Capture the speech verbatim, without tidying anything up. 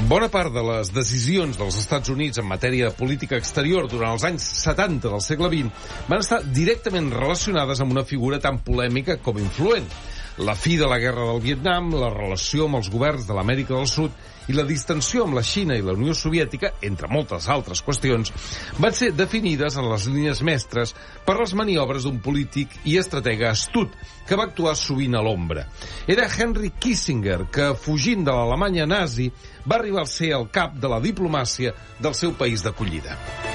Bona part de les decisions dels Estats Units en matèria de política exterior durant els anys setanta del segle vint van estar directament relacionades amb una figura tan polèmica com influent. La fi de la guerra del Vietnam, la relació amb els governs de l'Amèrica del Sud i la distensió amb la Xina i la Unió Soviètica, entre moltes altres qüestions, van ser definides en les línies mestres per les maniobres d'un polític i estratega astut, que va actuar sovint a l'ombra. Era Henry Kissinger, que, fugint de l'Alemanya nazi, va arribar a ser el cap de la diplomàcia del seu país d'acollida.